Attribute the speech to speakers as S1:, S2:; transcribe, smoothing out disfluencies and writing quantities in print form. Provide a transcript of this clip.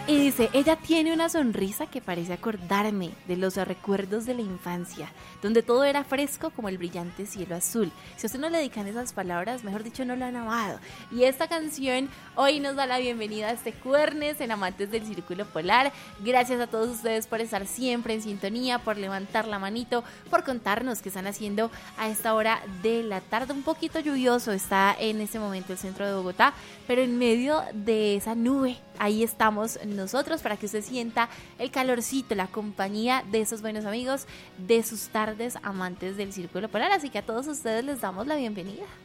S1: Y dice, ella tiene una sonrisa que parece acordarme de los recuerdos de la infancia, donde todo era fresco como el brillante cielo azul. Si a usted no le dedican esas palabras, mejor dicho, no lo han amado. Y esta canción hoy nos da la bienvenida a este Cuernes en Amantes del Círculo Polar. Gracias a todos ustedes por estar siempre en sintonía, por levantar la manito, por contarnos qué están haciendo a esta hora de la tarde. Un poquito lluvioso está en este momento el centro de Bogotá, pero en medio de esa nube, ahí estamos nosotros para que usted sienta el calorcito, la compañía de esos buenos amigos, de sus tardes amantes del Círculo Polar. Así que a todos ustedes les damos la bienvenida.